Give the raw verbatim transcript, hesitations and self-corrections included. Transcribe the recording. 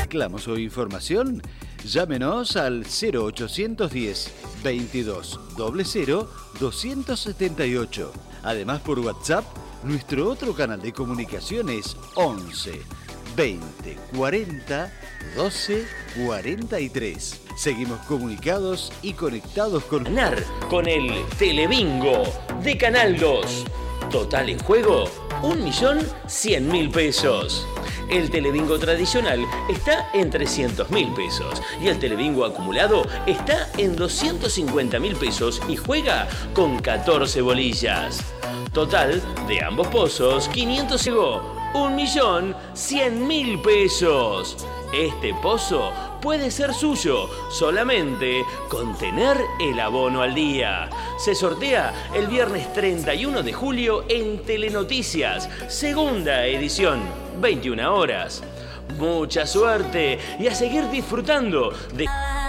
reclamos o información? Llámenos al cero ochocientos diez, veintidós, cero cero, doscientos setenta y ocho. Además, por WhatsApp, nuestro otro canal de comunicación es once, veinte, cuarenta, doce, cuarenta y tres. Seguimos comunicados y conectados con... Ganar con el Telebingo de Canal dos. Total en juego, un millón cien mil pesos. El Telebingo tradicional está en trescientos mil pesos y el Telebingo acumulado está en doscientos cincuenta mil pesos y juega con catorce bolillas. Total de ambos pozos, quinientos llegó, un millón cien mil pesos. Este pozo puede ser suyo solamente con tener el abono al día. Se sortea el viernes treinta y uno de julio en Telenoticias, segunda edición, veintiuna horas. Mucha suerte y a seguir disfrutando de...